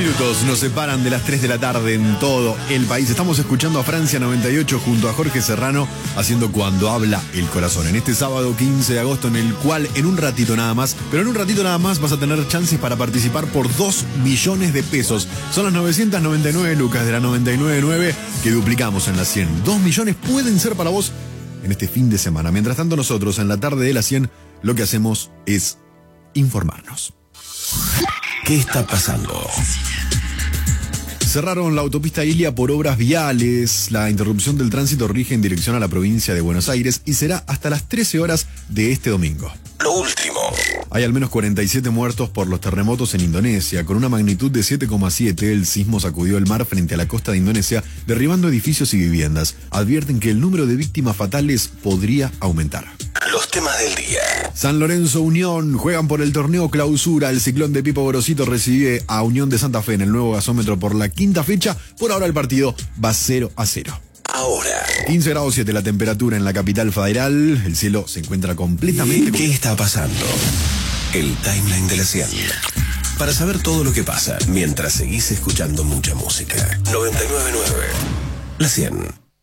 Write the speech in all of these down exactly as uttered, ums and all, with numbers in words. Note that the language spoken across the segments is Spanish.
minutos nos separan de las tres de la tarde en todo el país. Estamos escuchando a Francia noventa y ocho junto a Jorge Serrano haciendo Cuando Habla el Corazón. En este sábado quince de agosto, en el cual en un ratito nada más, pero en un ratito nada más vas a tener chances para participar por dos millones de pesos. Son las novecientas noventa y nueve lucas de la noventa y nueve nueve que duplicamos en las cien. Dos millones pueden ser para vos en este fin de semana. Mientras tanto, nosotros en la tarde de las cien lo que hacemos es informarnos. ¿Qué está pasando? Cerraron la autopista Ilia por obras viales. La interrupción del tránsito rige en dirección a la provincia de Buenos Aires y será hasta las trece horas de este domingo. Lo último. Hay al menos cuarenta y siete muertos por los terremotos en Indonesia. Con una magnitud de siete coma siete, el sismo sacudió el mar frente a la costa de Indonesia, derribando edificios y viviendas. Advierten que el número de víctimas fatales podría aumentar. Los temas del día. San Lorenzo Unión juegan por el torneo clausura. El Ciclón de Pipo Gorosito recibe a Unión de Santa Fe en el nuevo gasómetro por la quinta fecha. Por ahora el partido va cero a cero. Ahora. quince grados siete la temperatura en la capital federal. El cielo se encuentra completamente... ¿Qué está pasando? El timeline de la cien. Para saber todo lo que pasa mientras seguís escuchando mucha música. noventa y nueve punto nueve. La cien.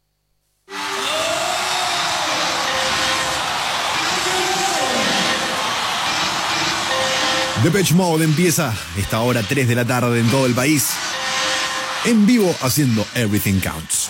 Depeche Mode empieza esta hora tres de la tarde en todo el país. En vivo haciendo Everything Counts.